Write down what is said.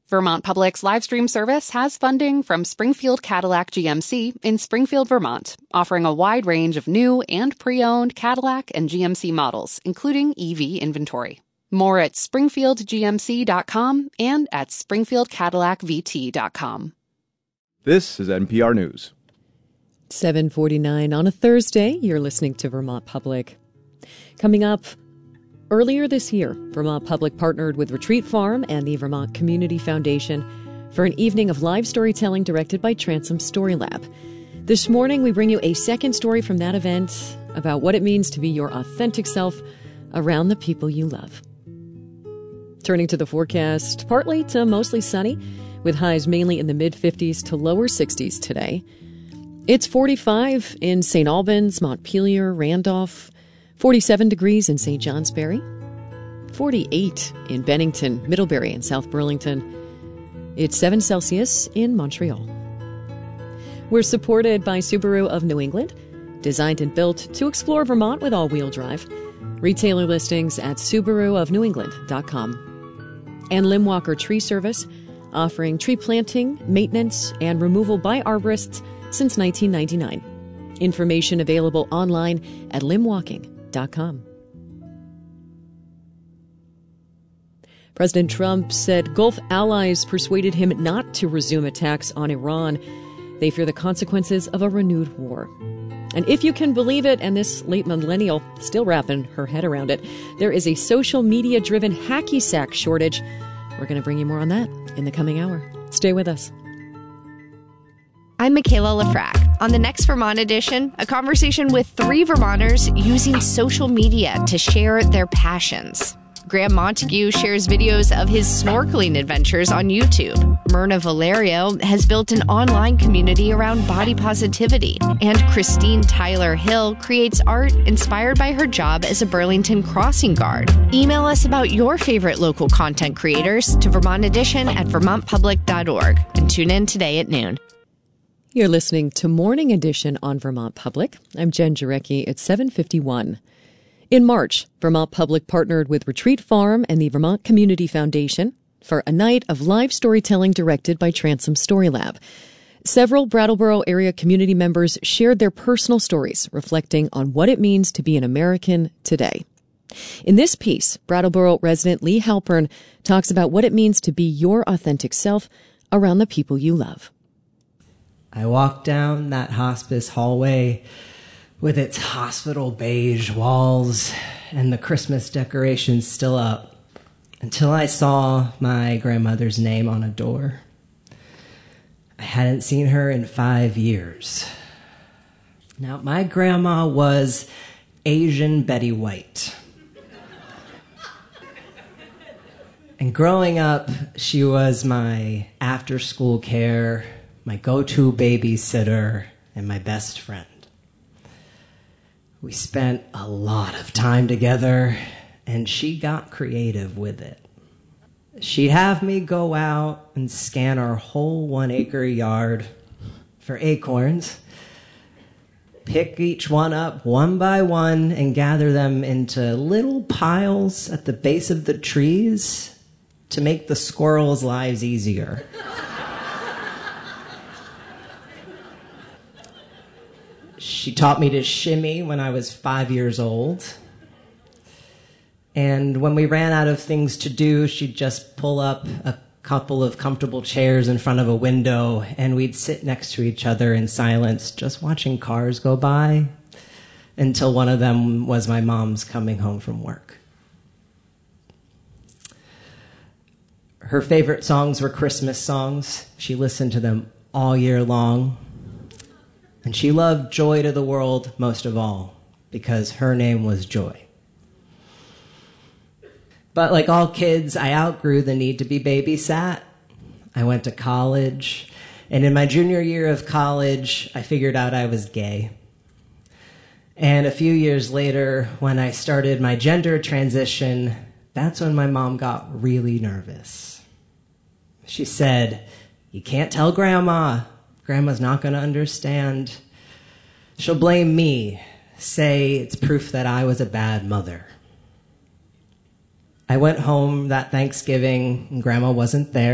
Vermont Public's live stream service has funding from Springfield Cadillac GMC in Springfield, Vermont, offering a wide range of new and pre-owned Cadillac and GMC models, including EV inventory. More at springfieldgmc.com and at springfieldcadillacvt.com. This is NPR News. 7:49 on a Thursday. You're listening to Vermont Public. Coming up, earlier this year, Vermont Public partnered with Retreat Farm and the Vermont Community Foundation for an evening of live storytelling directed by Transom Story Lab. This morning, we bring you a second story from that event about what it means to be your authentic self around the people you love. Turning to the forecast, partly to mostly sunny, with highs mainly in the mid-50s to lower 60s today. It's 45 in St. Albans, Montpelier, Randolph, 47 degrees in St. Johnsbury, 48 in Bennington, Middlebury, and South Burlington. It's 7 Celsius in Montreal. We're supported by Subaru of New England, designed and built to explore Vermont with all-wheel drive. Retailer listings at SubaruofNewEngland.com. And Limwalker Tree Service, offering tree planting, maintenance, and removal by arborists since 1999. Information available online at limwalking.com. President Trump said Gulf allies persuaded him not to resume attacks on Iran. They fear the consequences of a renewed war. And if you can believe it, and this late millennial still wrapping her head around it, there is a social media-driven hacky sack shortage. We're going to bring you more on that in the coming hour. Stay with us. I'm Michaela Lafrac. On the next Vermont edition, a conversation with 3 Vermonters using social media to share their passions. Graham Montague shares videos of his snorkeling adventures on YouTube. Myrna Valerio has built an online community around body positivity. And Christine Tyler Hill creates art inspired by her job as a Burlington crossing guard. Email us about your favorite local content creators to vermontedition@vermontpublic.org. And tune in today at noon. You're listening to Morning Edition on Vermont Public. I'm Jen Jarecki at 7:51. In March, Vermont Public partnered with Retreat Farm and the Vermont Community Foundation for a night of live storytelling directed by Transom Story Lab. Several Brattleboro area community members shared their personal stories reflecting on what it means to be an American today. In this piece, Brattleboro resident Lee Halpern talks about what it means to be your authentic self around the people you love. I walked down that hospice hallway with its hospital beige walls and the Christmas decorations still up until I saw my grandmother's name on a door. I hadn't seen her in 5 years. Now, my grandma was Asian Betty White. And growing up, she was my after-school care, my go-to babysitter, and my best friend. We spent a lot of time together, and she got creative with it. She'd have me go out and scan our whole 1-acre yard for acorns, pick each one up one by one, and gather them into little piles at the base of the trees to make the squirrels' lives easier. She taught me to shimmy when I was 5 years old. And when we ran out of things to do, she'd just pull up a couple of comfortable chairs in front of a window, and we'd sit next to each other in silence, just watching cars go by, until one of them was my mom's coming home from work. Her favorite songs were Christmas songs. She listened to them all year long. And she loved Joy to the World most of all, because her name was Joy. But like all kids, I outgrew the need to be babysat. I went to college, and in my junior year of college, I figured out I was gay. And a few years later, when I started my gender transition, that's when my mom got really nervous. She said, "You can't tell Grandma. Grandma's not going to understand. She'll blame me, say it's proof that I was a bad mother." I went home that Thanksgiving, and Grandma wasn't there.